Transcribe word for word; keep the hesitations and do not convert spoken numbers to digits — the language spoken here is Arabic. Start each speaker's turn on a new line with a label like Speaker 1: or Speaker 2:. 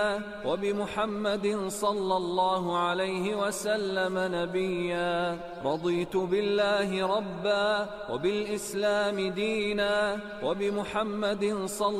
Speaker 1: وبمحمد صلى الله عليه وسلم نبيا. رضيت بالله ربا وبالإسلام دينا وبمحمد صلى